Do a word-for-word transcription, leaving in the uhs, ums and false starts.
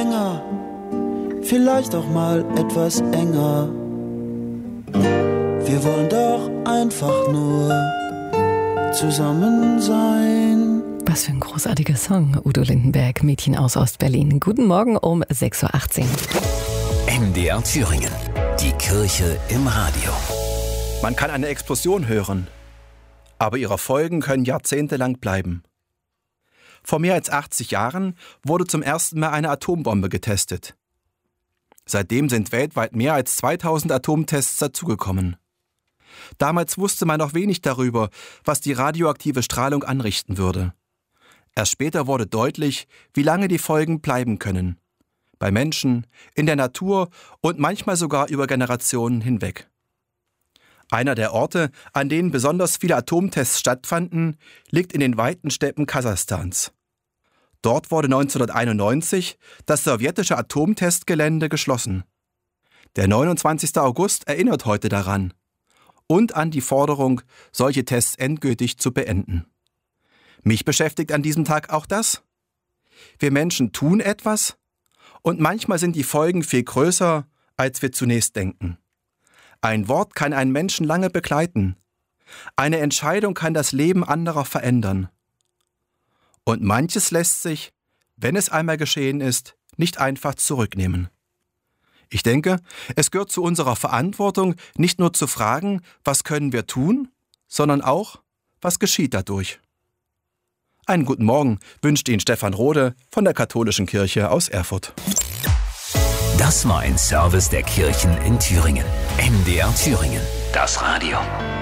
länger, vielleicht auch mal etwas enger. Wir wollen doch einfach nur zusammen sein. Was für ein großartiger Song, Udo Lindenberg, Mädchen aus Ostberlin. Guten Morgen um sechs Uhr achtzehn. M D R Thüringen, die Kirche im Radio. Man kann eine Explosion hören, aber ihre Folgen können jahrzehntelang bleiben. Vor mehr als achtzig Jahren wurde zum ersten Mal eine Atombombe getestet. Seitdem sind weltweit mehr als zweitausend Atomtests dazugekommen. Damals wusste man noch wenig darüber, was die radioaktive Strahlung anrichten würde. Erst später wurde deutlich, wie lange die Folgen bleiben können. Bei Menschen, in der Natur und manchmal sogar über Generationen hinweg. Einer der Orte, an denen besonders viele Atomtests stattfanden, liegt in den weiten Steppen Kasachstans. Dort wurde neunzehnhunderteinundneunzig das sowjetische Atomtestgelände geschlossen. Der neunundzwanzigster August erinnert heute daran und an die Forderung, solche Tests endgültig zu beenden. Mich beschäftigt an diesem Tag auch das. Wir Menschen tun etwas und manchmal sind die Folgen viel größer, als wir zunächst denken. Ein Wort kann einen Menschen lange begleiten. Eine Entscheidung kann das Leben anderer verändern. Und manches lässt sich, wenn es einmal geschehen ist, nicht einfach zurücknehmen. Ich denke, es gehört zu unserer Verantwortung, nicht nur zu fragen, was können wir tun, sondern auch, was geschieht dadurch. Einen guten Morgen wünscht Ihnen Stefan Rode von der Katholischen Kirche aus Erfurt. Das war ein Service der Kirchen in Thüringen. M D R Thüringen, das Radio.